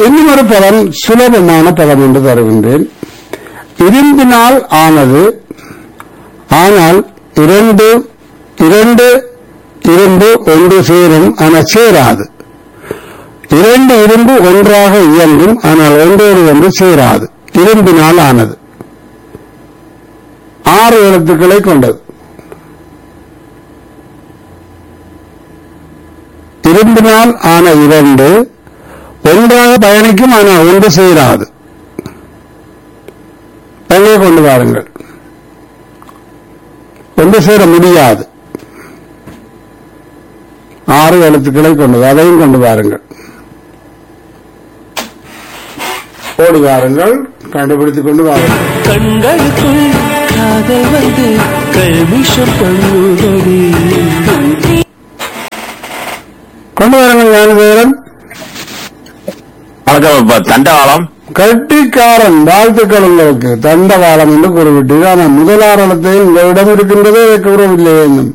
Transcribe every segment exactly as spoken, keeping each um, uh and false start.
இன்னும் ஒரு பதம், சுலபமான பதம் என்று தருகின்றேன். இரும்பினால் ஆனது, ஆனால் இரண்டு இரண்டு இரும்பு ஒன்று சேரும், ஆனால் சேராது. இரண்டு இரும்பு ஒன்றாக இயங்கும், ஆனால் ஒன்றோடு ஒன்று சேராது. இரும்பினால் ஆனது, ஆறு எழுத்துக்களை கொண்டது. இரும்பினால் ஆன இரண்டு ஒன்றாக பயணிக்கும், ஆனால் ஒன்று சேராது. தங்கே கொண்டு வாருங்கள். ஒன்று சேர முடியாது. ஆறு எழுத்துக்களை கொண்டது, அதையும் கொண்டு வாருங்கள். ஓடி வாருங்கள், கண்டுபிடித்துக் கொண்டு வாருங்கள். கண்களுக்குள் காதல் வந்து கல்மிஷம் பண்ணுவடி. கொண்டு வாருங்கள் ஞானதேவன். தண்டவாளம். கட்டிக்காரன், வாழ்த்துக்கள் உங்களுக்கு. தண்டவாளம் என்று கூறிவிட்டீர்கள். ஆனால் முதலாரணத்தையும் உங்களிடம் இருக்கின்றதே கூறவில்லை. இன்னும்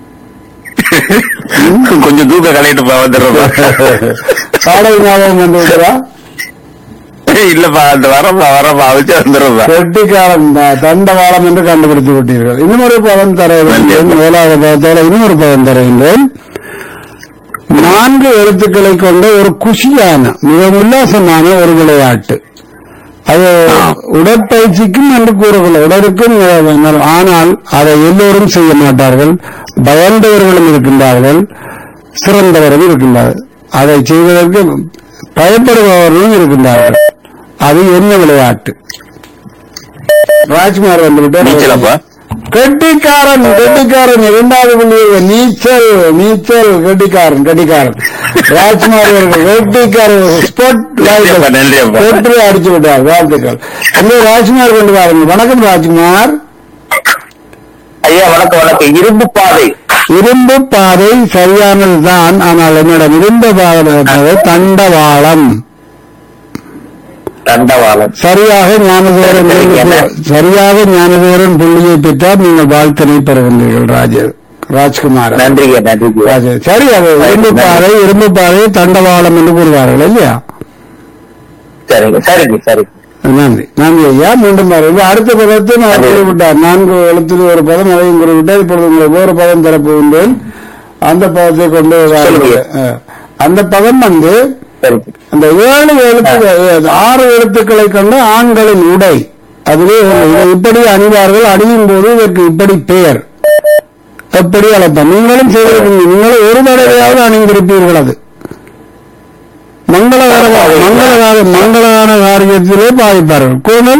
கொஞ்சம் தூக்க கலையிட்டு வந்துடுறோம். பாடல் ஞாபகம் வந்து விடுறா? இல்லப்பா, அந்த வரப்பா வரப்பா வச்சு வந்துடுறோம். கட்டிக்காரன் தண்டவாளம் என்று கண்டுபிடித்து விட்டீர்கள். இன்னும் ஒரு பதம் தர வேண்டும். ஏழாவது பதத்தோட இன்னும் ஒரு பதம் தருகின்றேன். நான்கு எழுத்துக்களை கொண்ட ஒரு குஷியான, மிக உல்லாசமான ஒரு விளையாட்டு. அது உடற்பயிற்சிக்கும் என்று கூறவில்லை, உடலுக்கும். ஆனால் அதை எல்லோரும் செய்ய மாட்டார்கள். பயந்தவர்களும் இருக்கின்றார்கள், சிறந்தவரும் இருக்கின்றார்கள். அதை செய்வதற்கு பயப்படுபவர்களும் இருக்கின்றார்கள். அது என்ன விளையாட்டு? ராஜ்குமார் வந்துவிட்டார். கெட்டிக்காரன், கெட்டிக்காரன் இரண்டாவது புள்ளியை. நீச்சல், நீச்சல். கெட்டிக்காரன், கெட்டிக்காரன். ராஜ்குமார் கெட்டிக்காரன் வெற்றி அடிச்சு விட்டார். வாழ்த்துக்கள். உங்க ராஜ்குமார் கொண்டு வாருங்க. வணக்கம் ராஜ்குமார். ஐயா வணக்கம். வணக்கம். இரும்பு பாதை. இரும்பு பாதை சரியானதுதான். ஆனால் என்னிடம் இரும்பு பாதை தண்டவாளம். தண்டவாளம் சரியாக ஞானதேவரன் சரியாக ஞானதேவரன் புள்ளியை பெற்றால் நீங்கள் வாழ்த்தினை பெறுகின்றீர்கள். ராஜ ராஜ்குமார். நன்றிங்க, நன்றி. சரி, அது இரும்பு பாதை, இரும்பு பாதை தண்டவாளம் என்று கூறுவார்கள் இல்லையா? சரிங்க, சரிங்க, சரி. நன்றி, நன்றி ஐயா. மீண்டும் பாருங்கள். அடுத்த பதத்தை நான் கூறிவிட்டார். நான்கு எழுத்தில் ஒரு பதம், அதையும் கூறிவிட்டார். இப்பொழுது உங்களுக்கு ஒரு பதம் தரப்போகின்றேன். அந்த பதத்தை கொண்டு அந்த பதம் வந்து அந்த ஏழு எழுத்து ஆறு எழுத்துக்களை கொண்ட ஆண்களின் உடை. அதுவே இப்படி அணிவார்கள். அணியும் போது இதற்கு இப்படி பெயர், எப்படி அழைப்பார். நீங்களும் செய்திருக்கீங்க. நீங்களும் ஒரு தடவையாவது அணிந்திருப்பீர்கள். அது மங்களகரமான மங்களகார மங்களகான காரியத்திலே பாதிப்பார்கள். கோணல்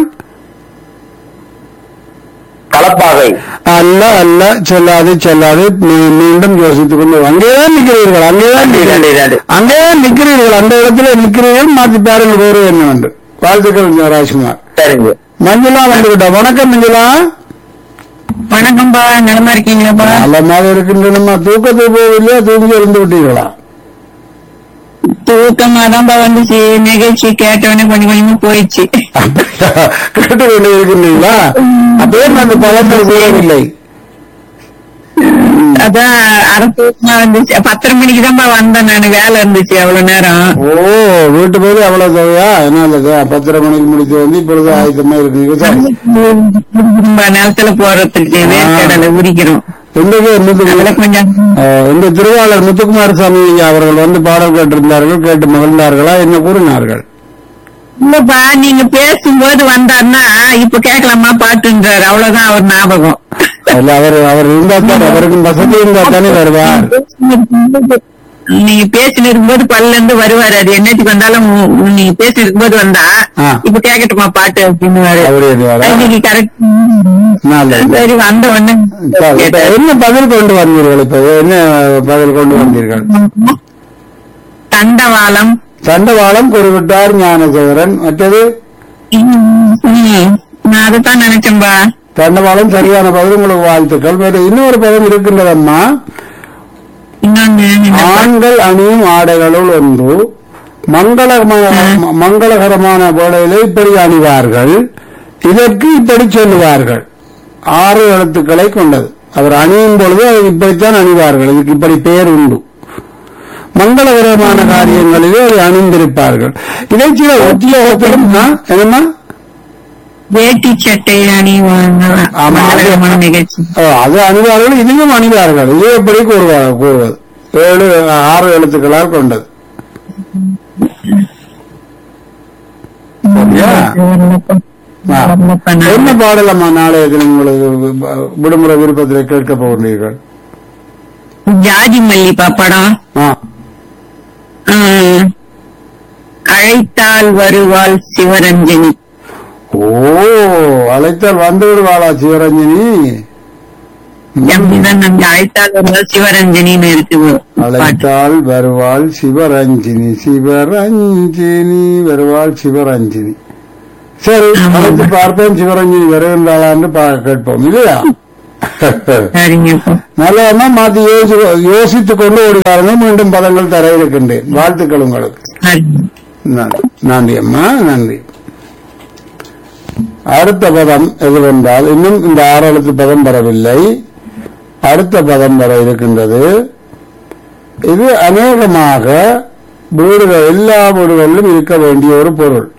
கலப்பாகை. அல்ல, அல்ல, செல்லாது, செல்லாது. மீண்டும் யோசித்துக் கொண்டு அங்கேதான் நிற்கிறீர்கள். அங்கேதான் அங்கேதான் நிற்கிறீர்கள். அந்த இடத்துல நிற்கிறீர்கள். மாற்றி பாருங்கள் வேறு என்னவென்று. வாழ்த்துக்கள் ராஜ்குமார். சரிங்க. மஞ்சுளா வந்துவிட்டா. வணக்கம் மஞ்சுளா. வணக்கம்பா, நலமா இருக்கீங்களாப்பா? நல்லமாக இருக்கின்றனம்மா. தூக்கத்தை போகவில்லையா? தூங்கி இருந்து விட்டீர்களா? தூக்கமாதான்பா வந்துச்சு. நிகழ்ச்சி கேட்டவனே கொஞ்சம் கொஞ்சமா போயிடுச்சு. கேட்டு கொண்டு இருக்கின்றீங்களா? அப்பே அந்த பழத்தை கூறவில்லை. அதான் அரை தூக்கமா வந்துச்சு. பத்தரை மணிக்கு தான்ப்பா வந்தேன் நான். வேலை இருந்துச்சு அவ்வளவு நேரம். ஓ, வீட்டு போய் அவ்வளவு தேவையா? என்ன பத்தரை மணிக்கு முடித்து வந்து இப்பொழுது ஆயத்தமா இருக்கீங்க. நிலத்துல போறதுக்கு வேர்க்கடலை உரிக்கிறோம். இந்த திருவாளர் முத்துக்குமார் சாமி அவர்கள் வந்து பாடல் கேட்டிருந்தார்கள். கேட்டு மகிழ்ந்தார்களா? என்ன கூறினார்கள்? இல்லப்பா, நீங்க பேசும்போது வந்தாருன்னா இப்ப கேட்கலாமா பாட்டுன்றாரு. அவ்வளவுதான் அவர் ஞாபகம். இல்ல, அவர் அவர் இருந்தா தான், அவருக்கு வசதி இருந்தா தானே வருவார். நீங்க பேசிட்டு இருக்கும்போது பல்ல இருந்து வருவாரு. அது என்னத்துக்கு வந்தாலும் நீங்க பேசிட்டு இருக்கும்போது வந்தா இப்ப கேட்கட்டுமா பாட்டு அப்படின்னு கரெக்ட். சரி, வந்த உடனே என்ன பதில் கொண்டு வந்தீர்கள்? இப்ப என்ன பதில் கொண்டு வந்தீர்கள்? தண்டவாளம். தண்டவாளம் குறிவிட்டார் ஞானசேகரன். மற்றது நான் அதைத்தான் நினைச்சேன்பா. தண்டவாளம் சரியான பதில். உங்களுக்கு வாழ்த்துக்கள். வேறு இன்னொரு பதம் இருக்கின்றதம்மா. ஆண்கள் அணியும் ஆடைகளுள் ஒன்று. மங்களகரமான மங்களகரமான வேளையிலே இப்படி அணிவார்கள். இதற்கு இப்படி சொல்லுவார்கள். ஆறு எழுத்துக்களை கொண்டது. அவர் அணியும் பொழுது இப்படித்தான் அணிவார்கள். இதுக்கு இப்படி பெயர் உண்டு. மங்களகரமான காரியங்களிலே அதை அணிந்திருப்பார்கள். இதை சில உத்தியோகத்திலும் என்னமா வேட்டி சட்டை அணிவாங்க நிகழ்ச்சி அது அணிவார்கள், இதையும் அணிவார்கள். இது எப்படி கூறுவார்கள் கூறுவது ஏழு ஆறு எழுத்துக்களால் கொண்டது. என்ன பாடலம்மா நாளைய தினம் உங்களுக்கு விடுமுறை விருப்பத்தில் கேட்க போகிறீர்கள்? ஜாதி மல்லிப்பா படம். அழைத்தால் வருவாள் சிவரஞ்சனி. ஓ, அழைத்தால் வந்து விடுவாளா சிவரஞ்சனி? அழைத்தால் வருவாள் சிவரஞ்சனின்னு இருக்குது. அழைத்தால் வருவாள் சிவரஞ்சினி, சிவரஞ்சினி வருவாள் சிவரஞ்சினி. சரி, அழைத்து பார்ப்போம் சிவரஞ்சினி வருகின்றாளான்னு கேட்போம் இல்லையா? நல்ல மாத்தி யோசித்துக் கொண்டு ஓடுவாருங்க. மீண்டும் பதங்கள் தர இருக்கின்றேன். வாழ்த்துக்கள் உங்களுக்கு. நன்றி அம்மா, நன்றி. அடுத்த பதம் எதுவென்றால் இன்னும் இந்த ஆறு எழுத்து பதம் வரவில்லை. அடுத்த பதம் வர இருக்கின்றது. இது அநேகமாக வீடுகள் எல்லா வீடுகளிலும் இருக்க வேண்டிய ஒரு பொருள்.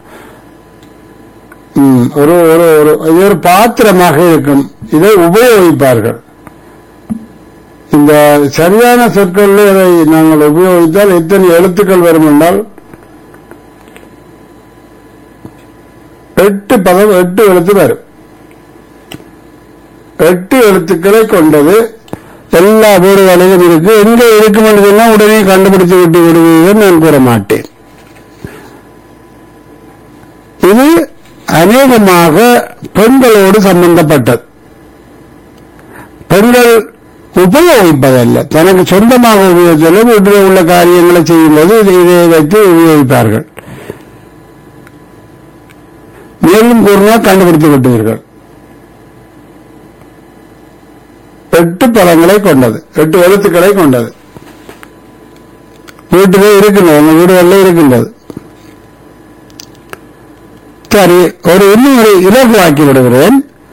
ஒரு ஒரு ஒரு பாத்திரமாக இருக்கும். இதை உபயோகிப்பார்கள். இந்த சரியான சொற்களில் இதை நாங்கள் உபயோகித்தால் எத்தனை எழுத்துக்கள் வரும் என்றால் எட்டு பதம் எட்டு எழுத்து வரும். எட்டு எழுத்துக்களை கொண்டது எல்லா வீடுகளிலும் இருக்கு. எங்க இருக்கும் என்று சொன்னால் உடனே கண்டுபிடித்து விட்டு விடுவீர்கள் நான் கூற மாட்டேன். இது அநேகமாக பெண்களோடு சம்பந்தப்பட்டது. பெண்கள் உபயோகிப்பதல்ல, தனக்கு சொந்தமாக உபயோகித்தல வீட்டில் உள்ள காரியங்களை செய்யும்போது இதை வைத்து உபயோகிப்பார்கள். மேலும் கூறினால் கண்டுபிடித்து விட்டீர்கள். எட்டு பதங்களை கொண்டது, எட்டு எழுத்துக்களை கொண்டது. வீட்டிலே இருக்கின்றது, அந்த வீடுகளில் இருக்கின்றது. சரி, ஒரு இன்னும் ஒரு இலகுவாக்கி விடுகிறேன்.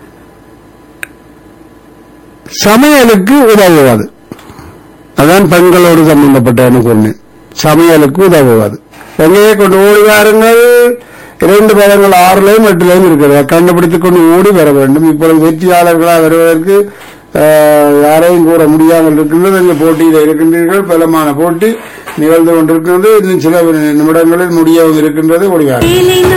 சமையலுக்கு உதவுவது, அதான் பெண்களோடு சம்பந்தப்பட்ட சொன்னேன். சமையலுக்கு உதவுவது. எங்கேயே கொண்டு ஓடி வாருங்கள். இரண்டு பதங்கள் ஆறுலையும் எட்டுலையும் இருக்கிறது. கண்டுபிடித்துக் கொண்டு ஓடி வர வேண்டும். இப்பொழுது வெற்றியாளர்களாக வருவதற்கு யாரையும் கூற முடியாமல் இருக்கின்றது. இந்த போட்டியில் இருக்கின்றீர்கள். பலமான போட்டி நிகழ்ந்து கொண்டிருக்கின்றது. இன்னும் சில நிமிடங்களில் முடியவும் இருக்கின்றது. ஓடி வாருங்கள்.